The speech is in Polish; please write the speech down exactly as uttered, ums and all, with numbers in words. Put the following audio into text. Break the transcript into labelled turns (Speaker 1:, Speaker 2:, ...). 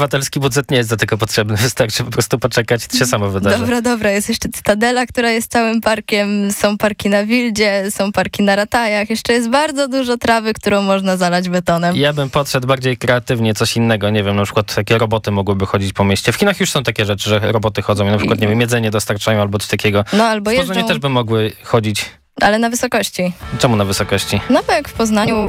Speaker 1: obywatelski budżet nie jest do tego potrzebny. Wystarczy po prostu poczekać, to się samo wydarzy.
Speaker 2: Dobra, dobra. Jest jeszcze Cytadela, która jest całym parkiem. Są parki na Wildzie, są parki na Ratajach. Jeszcze jest bardzo dużo trawy, którą można zalać betonem.
Speaker 1: Ja bym podszedł bardziej kreatywnie, coś innego. Nie wiem, na przykład takie roboty mogłyby chodzić po mieście. W Chinach już są takie rzeczy, że roboty chodzą i na przykład, nie wiem, jedzenie dostarczają albo coś takiego.
Speaker 2: No albo
Speaker 1: W Poznaniu
Speaker 2: jeżdżą,
Speaker 1: też by mogły chodzić.
Speaker 2: ale na wysokości.
Speaker 1: Czemu na wysokości?
Speaker 2: No bo jak w Poznaniu